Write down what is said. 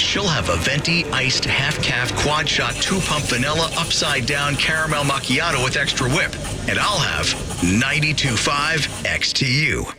She'll have a venti iced half-calf quad shot 2-pump vanilla upside down caramel macchiato with extra whip. And I'll have 92.5 XTU.